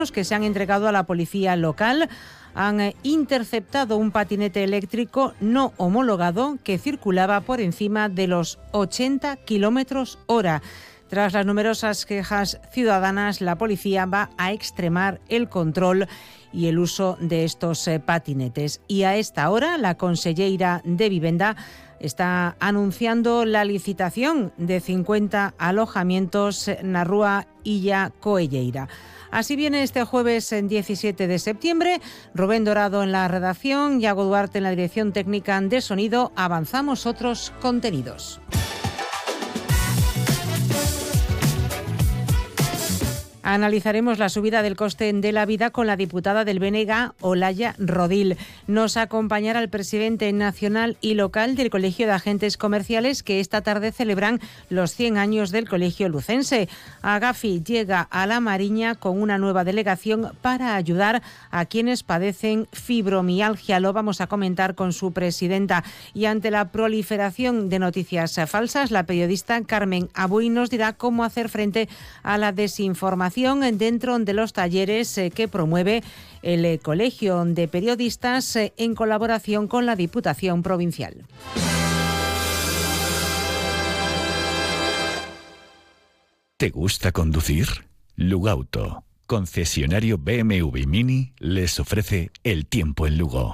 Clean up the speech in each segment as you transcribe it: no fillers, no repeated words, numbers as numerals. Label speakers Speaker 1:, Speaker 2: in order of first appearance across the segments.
Speaker 1: que se han entregado a la policía local han interceptado un patinete eléctrico no homologado que circulaba por encima de los 80 km/h. Tras las numerosas quejas ciudadanas, la policía va a extremar el control y el uso de estos patinetes. Y a esta hora, la conselleira de Vivenda está anunciando la licitación de 50 alojamientos na Rúa Illa Coelleira. Así viene este jueves 17 de septiembre. Rubén Dorado en la redacción, Iago Duarte en la dirección técnica de sonido. Avanzamos otros contenidos. Analizaremos la subida del coste de la vida con la diputada del BNG, Olaya Rodil. Nos acompañará el presidente nacional y local del Colegio de Agentes Comerciales, que esta tarde celebran los 100 años del Colegio Lucense. Agafi llega a La Mariña con una nueva delegación para ayudar a quienes padecen fibromialgia. Lo vamos a comentar con su presidenta. Y ante la proliferación de noticias falsas, la periodista Carmen Abuy nos dirá cómo hacer frente a la desinformación dentro de los talleres que promueve el Colegio de Periodistas en colaboración con la Diputación Provincial.
Speaker 2: ¿Te gusta conducir? Lugauto, concesionario BMW Mini, les ofrece el tiempo en Lugo.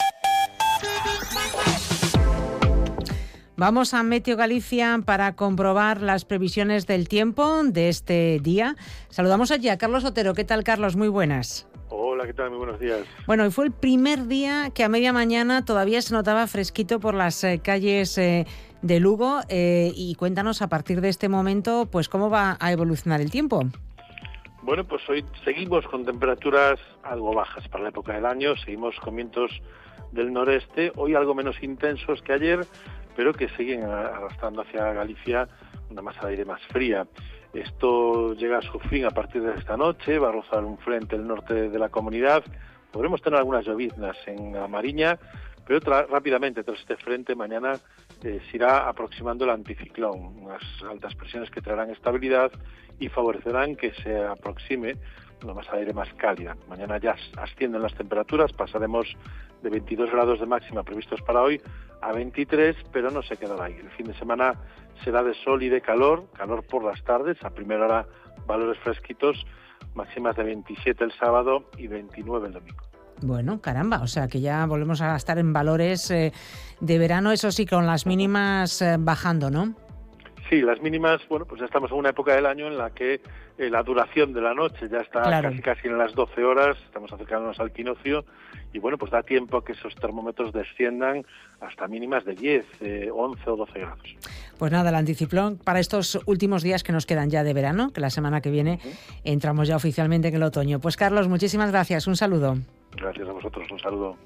Speaker 1: Vamos a Meteo Galicia para comprobar las previsiones del tiempo de este día. Saludamos allí a Carlos Otero. ¿Qué tal, Carlos? Muy buenas.
Speaker 3: Hola, ¿qué tal? Muy buenos días.
Speaker 1: Bueno, hoy fue el primer día que a media mañana todavía se notaba fresquito por las calles de Lugo. Y cuéntanos a partir de este momento, pues cómo va a evolucionar el tiempo.
Speaker 3: Bueno, pues hoy seguimos con temperaturas algo bajas para la época del año. Seguimos con vientos del noreste, hoy algo menos intensos que ayer, pero que siguen arrastrando hacia Galicia una masa de aire más fría. Esto llega a su fin a partir de esta noche, va a rozar un frente el norte de la comunidad. Podremos tener algunas lloviznas en la Mariña, pero rápidamente tras este frente mañana se irá aproximando el anticiclón, unas altas presiones que traerán estabilidad y favorecerán que se aproxime una masa de aire más cálida. Mañana ya ascienden las temperaturas, pasaremos de 22 grados de máxima previstos para hoy a 23, pero no se quedará ahí. El fin de semana será de sol y de calor por las tardes, a primera hora valores fresquitos, máximas de 27 el sábado y 29 el domingo.
Speaker 1: Bueno, caramba, o sea que ya volvemos a estar en valores de verano, eso sí, con las mínimas bajando, ¿no?
Speaker 3: Sí, las mínimas, bueno, pues ya estamos en una época del año en la que la duración de la noche ya está casi en las 12 horas, estamos acercándonos al equinoccio y bueno, pues da tiempo a que esos termómetros desciendan hasta mínimas de 10, 11 o 12 grados. Pues
Speaker 1: nada, el anticiclón para estos últimos días que nos quedan ya de verano, que la semana que viene entramos ya oficialmente en el otoño. Pues Carlos, muchísimas gracias, un saludo.
Speaker 3: Gracias a vosotros, un saludo.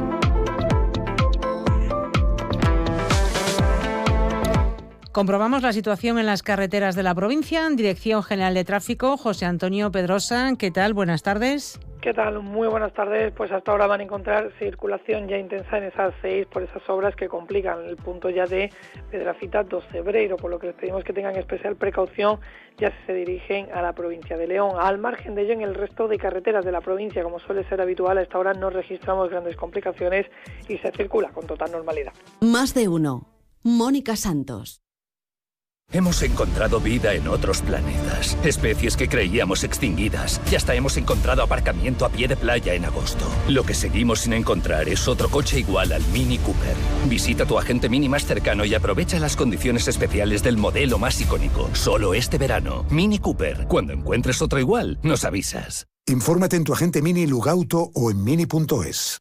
Speaker 1: Comprobamos la situación en las carreteras de la provincia. Dirección General de Tráfico, José Antonio Pedrosa. ¿Qué tal? Buenas tardes.
Speaker 4: ¿Qué tal? Muy buenas tardes. Pues hasta ahora van a encontrar circulación ya intensa en esas 6 por esas obras que complican el punto ya de Pedrafita do Cebreiro, por lo que les pedimos que tengan especial precaución ya si se dirigen a la provincia de León. Al margen de ello, en el resto de carreteras de la provincia, como suele ser habitual, a esta hora no registramos grandes complicaciones y se circula con total normalidad.
Speaker 5: Más de uno. Mónica Santos.
Speaker 6: Hemos encontrado vida en otros planetas, especies que creíamos extinguidas, y hasta hemos encontrado aparcamiento a pie de playa en agosto. Lo que seguimos sin encontrar es otro coche igual al Mini Cooper. Visita tu agente Mini más cercano y aprovecha las condiciones especiales del modelo más icónico. Solo este verano. Mini Cooper. Cuando encuentres otro igual, nos avisas.
Speaker 7: Infórmate en tu agente Mini Lugauto o en mini.es.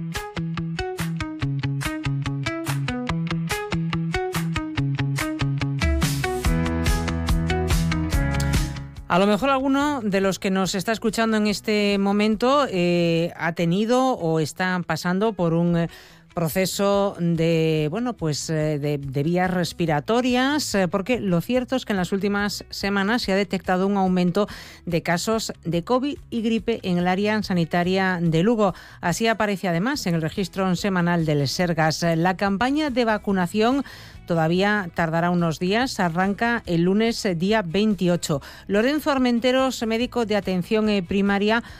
Speaker 1: A lo mejor alguno de los que nos está escuchando en este momento ha tenido o está pasando por un proceso de vías respiratorias, porque lo cierto es que en las últimas semanas se ha detectado un aumento de casos de COVID y gripe en el área sanitaria de Lugo. Así aparece además en el registro semanal del Sergas. La campaña de vacunación todavía tardará unos días, arranca el lunes día 28. Lorenzo Armenteros, médico de atención primaria,